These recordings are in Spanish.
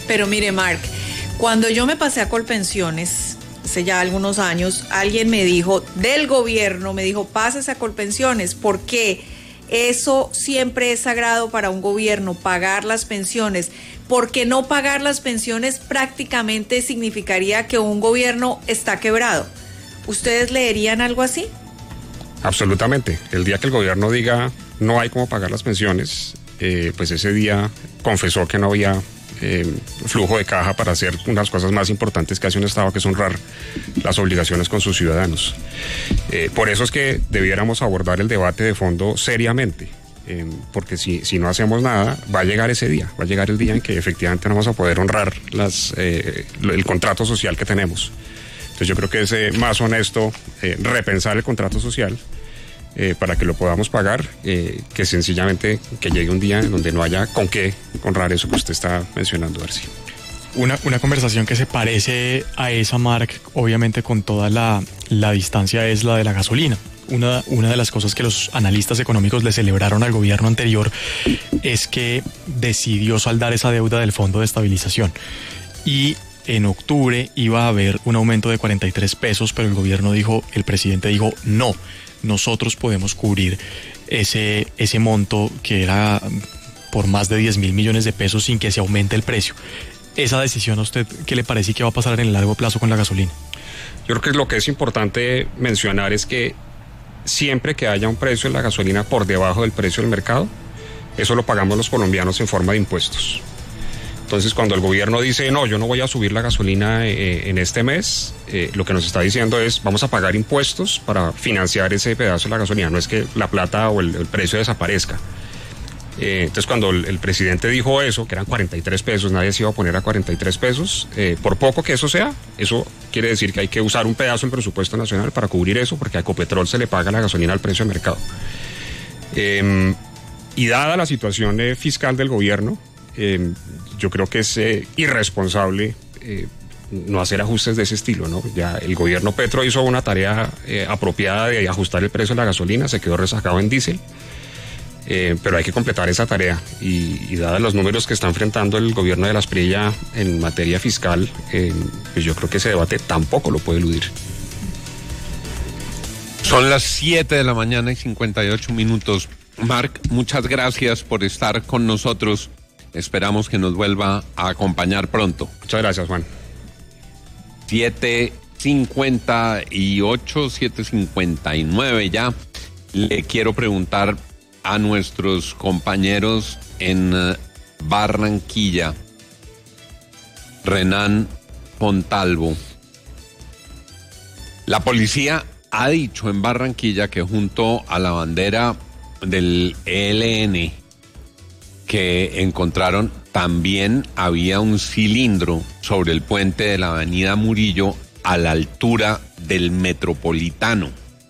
Pero mire, Mark, cuando yo me pasé a Colpensiones, hace ya algunos años, alguien me dijo, del gobierno, me dijo, pásese a Colpensiones, porque eso siempre es sagrado para un gobierno, pagar las pensiones, porque no pagar las pensiones prácticamente significaría que un gobierno está quebrado. ¿Ustedes leerían algo así? Absolutamente. El día que el gobierno diga no hay cómo pagar las pensiones, pues ese día confesó que no había flujo de caja para hacer unas cosas más importantes que hace un Estado, que es honrar las obligaciones con sus ciudadanos. Por eso es que debiéramos abordar el debate de fondo seriamente, porque si no hacemos nada, va a llegar ese día, va a llegar el día en que efectivamente no vamos a poder honrar el contrato social que tenemos. Entonces yo creo que es más honesto repensar el contrato social para que lo podamos pagar, que sencillamente que llegue un día en donde no haya con qué honrar eso que usted está mencionando, Darcy. Una conversación que se parece a esa, Mark, obviamente con toda la distancia, es la de la gasolina. Una de las cosas que los analistas económicos le celebraron al gobierno anterior es que decidió saldar esa deuda del Fondo de Estabilización. Y en octubre iba a haber un aumento de 43 pesos, pero el presidente dijo, no, nosotros podemos cubrir ese monto que era por más de 10.000 millones de pesos sin que se aumente el precio. Esa decisión, ¿a usted qué le parece que va a pasar en el largo plazo con la gasolina? Yo creo que lo que es importante mencionar es que siempre que haya un precio en la gasolina por debajo del precio del mercado, eso lo pagamos los colombianos en forma de impuestos. Entonces, cuando el gobierno dice, no, yo no voy a subir la gasolina en este mes, lo que nos está diciendo es, vamos a pagar impuestos para financiar ese pedazo de la gasolina. No es que la plata o el precio desaparezca. Entonces, cuando el presidente dijo eso, que eran 43 pesos, nadie se iba a poner a 43 pesos, por poco que eso sea, eso quiere decir que hay que usar un pedazo del presupuesto nacional para cubrir eso, porque a Ecopetrol se le paga la gasolina al precio de mercado. Y dada la situación fiscal del gobierno, yo creo que es irresponsable no hacer ajustes de ese estilo, ¿no? Ya el gobierno Petro hizo una tarea apropiada de ajustar el precio de la gasolina, se quedó rezagado en diésel, pero hay que completar esa tarea y dadas los números que está enfrentando el gobierno de Las Prilla en materia fiscal, pues yo creo que ese debate tampoco lo puede eludir. Son las 7 de la mañana y 58 minutos. Mark, muchas gracias por estar con nosotros. Esperamos que nos vuelva a acompañar pronto. Muchas gracias, Juan. 7:58, 7:59 ya. Le quiero preguntar a nuestros compañeros en Barranquilla, Renan Fontalvo. La policía ha dicho en Barranquilla que junto a la bandera del ELN que encontraron, también había un cilindro sobre el puente de la avenida Murillo a la altura del Metropolitano.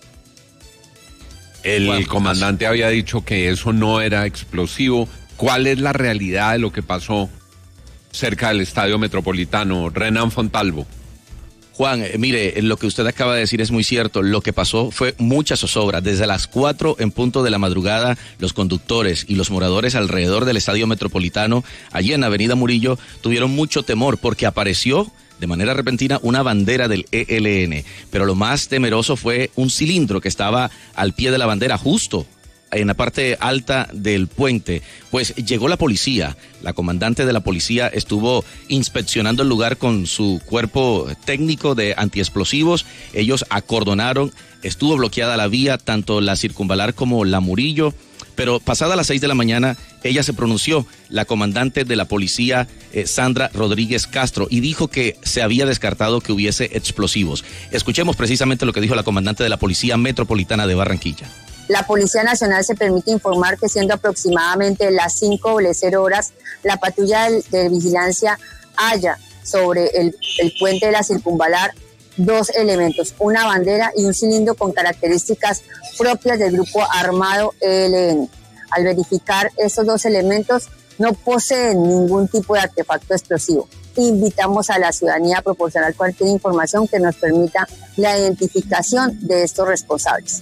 El comandante había dicho que eso no era explosivo. ¿Cuál es la realidad de lo que pasó cerca del Estadio Metropolitano? Renan Fontalvo. Juan, mire, lo que usted acaba de decir es muy cierto. Lo que pasó fue mucha zozobra. Desde las 4 en punto de la madrugada, los conductores y los moradores alrededor del Estadio Metropolitano, allí en Avenida Murillo, tuvieron mucho temor porque apareció de manera repentina una bandera del ELN. Pero lo más temeroso fue un cilindro que estaba al pie de la bandera, justo en la parte alta del puente. Pues llegó la policía. La comandante de la policía estuvo inspeccionando el lugar con su cuerpo técnico de antiexplosivos. Ellos acordonaron, estuvo bloqueada la vía, tanto la Circunvalar como la Murillo. Pero pasada las 6 de la mañana, ella se pronunció, la comandante de la policía, Sandra Rodríguez Castro, y dijo que se había descartado que hubiese explosivos. Escuchemos precisamente lo que dijo la comandante de la Policía Metropolitana de Barranquilla. La Policía Nacional se permite informar que siendo aproximadamente las 5:00 la patrulla de vigilancia halla sobre el puente de la Circunvalar 2 elementos, una bandera y un cilindro con características propias del grupo armado ELN. Al verificar estos 2 elementos, no poseen ningún tipo de artefacto explosivo. Invitamos a la ciudadanía a proporcionar cualquier información que nos permita la identificación de estos responsables.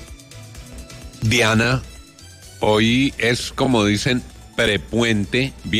Diana, hoy es, como dicen, prepuente.